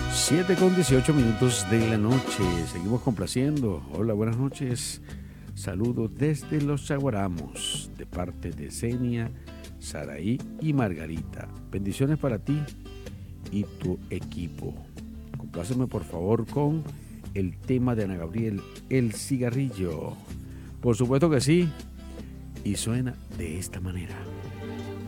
7:18 de la noche. Seguimos complaciendo. Hola, buenas noches. Saludos desde Los Chaguaramos, de parte de Zenia, Saraí y Margarita. Bendiciones para ti y tu equipo. Compláceme por favor con el tema de Ana Gabriel, El Cigarrillo. Por supuesto que sí. Y suena de esta manera.